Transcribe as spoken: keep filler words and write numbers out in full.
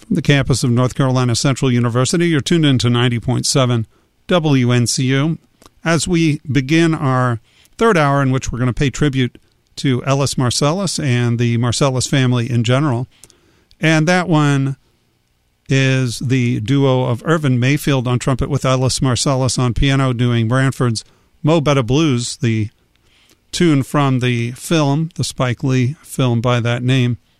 From the campus of North Carolina Central University, you're tuned in to ninety point seven W N C U. As we begin our third hour, in which we're going to pay tribute to Ellis Marsalis and the Marsalis family in general. And that one is the duo of Irvin Mayfield on trumpet with Ellis Marsalis on piano doing Branford's Mo Better Blues, the tune from the film, the Spike Lee film by that name,